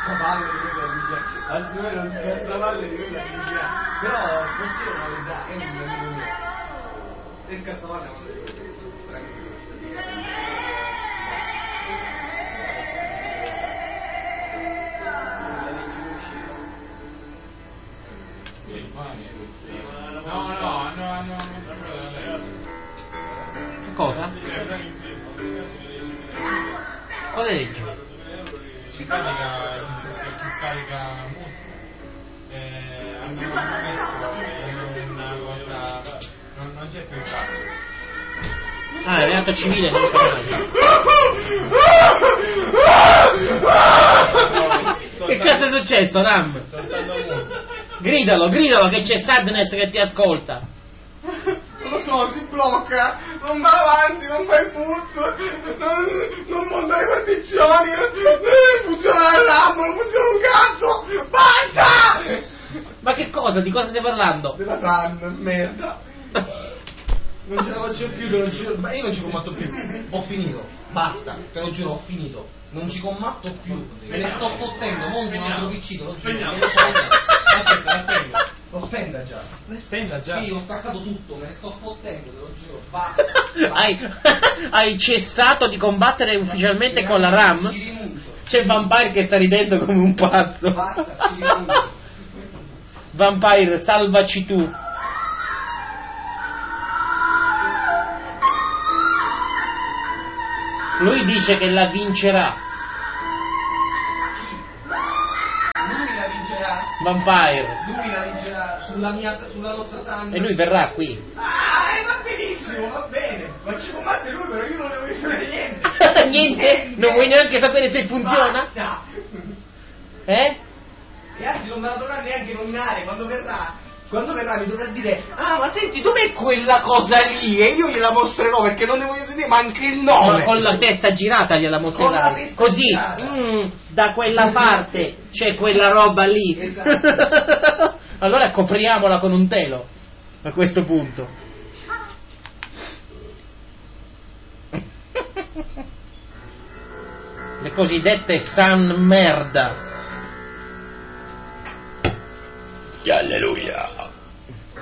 scappavalle di quella Lucia, al suo era un scappavalle di quella Lucia, però forse non lo verità, è un amico mio. E scappavalle non lo vedo. No. Cosa? Cosa leggi? Chi scarica musica hanno messo una cosa, non c'è più impatto. Ah, è reato civile, non lo sapevo. Che cazzo è successo, Ram? Gridalo che c'è Sadness che ti ascolta. Non lo so, si blocca, non va avanti, non fa il put, non monta le partizioni, funziona la RAM, non funziona un cazzo, basta! Ma che cosa? Di cosa stai parlando? Della RAM, merda. Non ce la faccio più, te lo giuro, ma io non ci combatto più, ho finito, basta, te lo giuro, ho finito, non ci combatto più, me ne sto fottendo, monto un altro PC, te lo giuro, me ne sto aspetta, lo spenda già. Ne spenda già. Sì, ho staccato tutto, me ne sto fottendo, te lo giuro, basta. Hai cessato di combattere ufficialmente con la RAM? Ci rinuncio. C'è Vampire che sta ridendo come un pazzo. Basta, ci rinuncio. Vampire, salvaci tu. Lui dice che la vincerà. Lui la vincerà. Vampire. Lui la vincerà sulla nostra Sandra. E lui verrà qui. Va benissimo, va bene. Ma ci combatte lui, però io non ne voglio sapere niente. Niente? Non vuoi neanche sapere se funziona? Basta. Eh? E anzi non me la dovrà neanche nominare quando verrà. Quando verrà mi dovrà dire: ah, ma senti, dov'è quella cosa lì? E io gliela mostrerò perché non ne voglio sentire, ma anche il nome. Ma con la testa girata gliela mostrerai. Così, girata. Da quella parte c'è quella roba lì. Esatto. Allora copriamola con un telo, a questo punto. Le cosiddette san merda. Alleluia.